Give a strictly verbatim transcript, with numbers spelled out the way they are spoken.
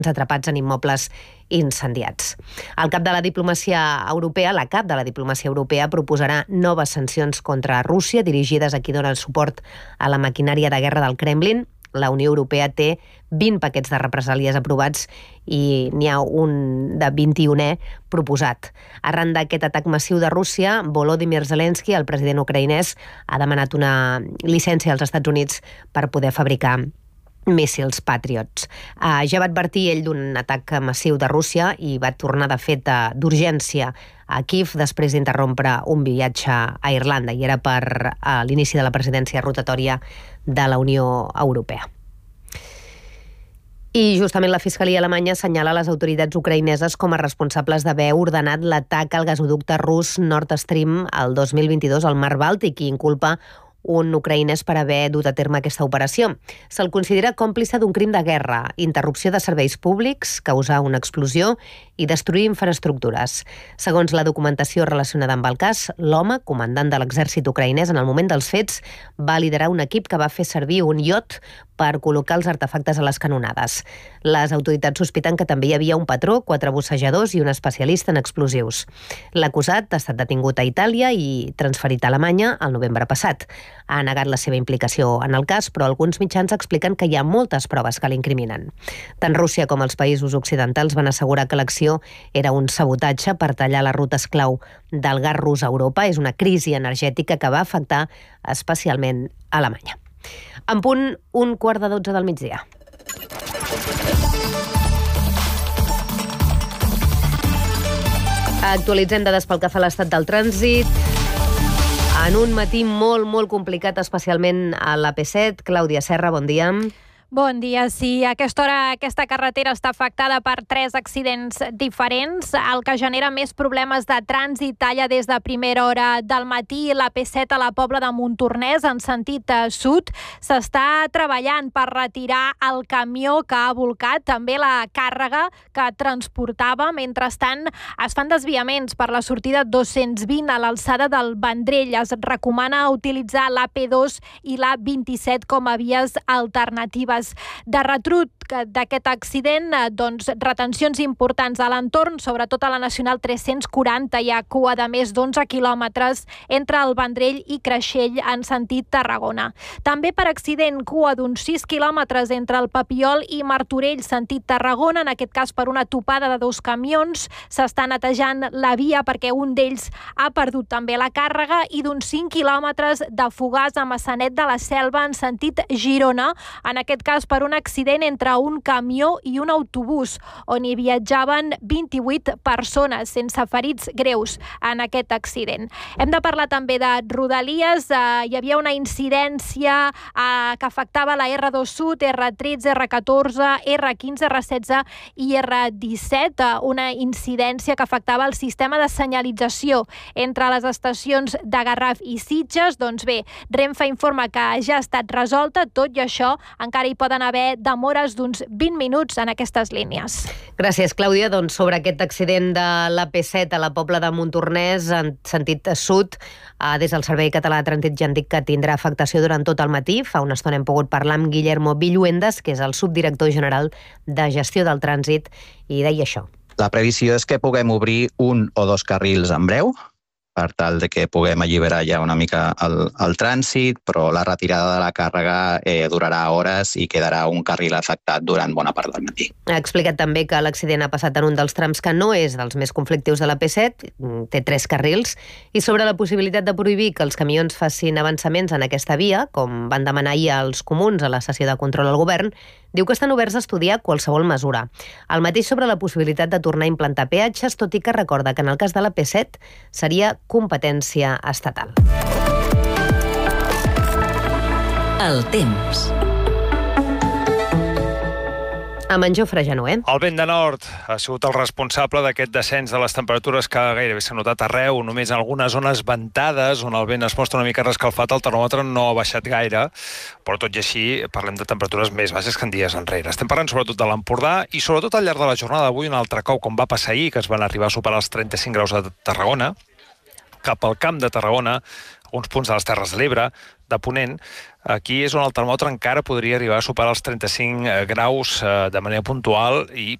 atrapats en immobles incendiats. El cap de la diplomàcia europea, la cap de la diplomàcia europea, proposarà noves sancions contra Rússia dirigides a qui dona suport a la maquinària de guerra del Kremlin. La Unió Europea té vint paquets de represàlies aprovats i n'hi ha un de vint-i-unè proposat. Arran d'aquest atac massiu de Rússia, Volodymyr Zelensky, el president ucraïnès, ha demanat una llicència als Estats Units per poder fabricar míssils Patriots. Uh, ja va advertir ell d'un atac massiu de Rússia i va tornar, de fet, d'urgència a Kíev després d'interrompre un viatge a Irlanda, i era per uh, l'inici de la presidència rotatòria de la Unió Europea. I justament la Fiscalia alemanya assenyala les autoritats ucraïneses com a responsables d'haver ordenat l'atac al gasoducte rus Nord Stream el dos mil vint-i-dos al Mar Bàltic i inculpa un ucraïnès per haver dut a terme aquesta operació. Se'l considera còmplice d'un crim de guerra, interrupció de serveis públics, causar una explosió i destruir infraestructures. Segons la documentació relacionada amb el cas, l'home, comandant de l'exèrcit ucraïnès en el moment dels fets, va liderar un equip que va fer servir un iot per col·locar els artefactes a les canonades. Les autoritats sospiten que també hi havia un patró, quatre bussejadors i un especialista en explosius. L'acusat ha estat detingut a Itàlia i transferit a Alemanya el novembre passat. Ha negat la seva implicació en el cas, però alguns mitjans expliquen que hi ha moltes proves que l'incriminen. Tant Rússia com els països occidentals van assegurar que l'acció era un sabotatge per tallar les rutes clau del gas rus a Europa. És una crisi energètica que va afectar especialment a Alemanya. En punt, un quart de dotze del migdia. Actualitzem dades pel que fa a l'estat del trànsit. En un matí molt, molt complicat, especialment a l'A P set. Clàudia Serra, bon dia. Bon dia. Sí, a aquesta hora aquesta carretera està afectada per tres accidents diferents. El que genera més problemes de trànsit talla des de primera hora del matí l'A P set a la Pobla de Montornès en sentit sud. S'està treballant per retirar el camió que ha volcat, també la càrrega que transportava. Mentrestant, es fan desviaments per la sortida dos-cents vint a l'alçada del Vendrell. Es recomana utilitzar l'A P dos i l'A vint-i-set com a vies alternatives. De retrut d'aquest accident, doncs, retencions importants a l'entorn, sobretot a la Nacional tres-cents quaranta. Hi ha cua de més d'onze quilòmetres entre el Vendrell i Creixell en sentit Tarragona. També per accident, cua d'uns sis quilòmetres entre el Papiol i Martorell, sentit Tarragona, en aquest cas per una topada de dos camions. S'està netejant la via perquè un d'ells ha perdut també la càrrega, i d'uns cinc quilòmetres de Fogars a Massanet de la Selva en sentit Girona, en aquest cas per un accident entre un camió i un autobús, on hi viatjaven vint-i-vuit persones, sense ferits greus en aquest accident. Hem de parlar també de Rodalies. Eh, hi havia una incidència eh, que afectava la erre dos Sud, erre tretze, erre catorze, erre quinze, erre setze i erre disset, eh, una incidència que afectava el sistema de senyalització entre les estacions de Garraf i Sitges. Doncs bé, Renfe informa que ja ha estat resolta, tot i això encara hi poden haver demores d'uns vint minuts en aquestes línies. Gràcies, Clàudia. Doncs sobre aquest accident de l'A P set a la Pobla de Montornès, en sentit sud, des del Servei Català de Trànsit ja han dit que tindrà afectació durant tot el matí. Fa una estona hem pogut parlar amb Guillermo Villuendas, que és el subdirector general de gestió del trànsit, i deia això. La previsió és que puguem obrir un o dos carrils en breu, per tal de que puguem alliberar ja una mica el, el trànsit, però la retirada de la càrrega eh, durarà hores i quedarà un carril afectat durant bona part del matí. Ha explicat també que l'accident ha passat en un dels trams que no és dels més conflictius de l'A P set, té tres carrils, i sobre la possibilitat de prohibir que els camions facin avançaments en aquesta via, com van demanar ahir els comuns a la sessió de control al govern, diu que estan oberts a estudiar qualsevol mesura. El mateix sobre la possibilitat de tornar a implantar peatges, tot i que recorda que en el cas de l'A P set seria competència estatal. El temps. Amb en Jofre Genoé. El vent de nord ha sigut el responsable d'aquest descens de les temperatures que gairebé s'ha notat arreu. Només en algunes zones ventades, on el vent es mostra una mica rescalfat, el termòmetre no ha baixat gaire, però tot i així parlem de temperatures més baixes que en dies enrere. Estem parlant sobretot de l'Empordà i sobretot al llarg de la jornada d'avui un altre cop, com va passar ahir, que es van arribar a superar els trenta-cinc graus a Tarragona. Cap al Camp de Tarragona, alguns punts de les Terres de l'Ebre, de Ponent. Aquí és on el termòmetre encara podria arribar a superar els trenta-cinc graus de manera puntual i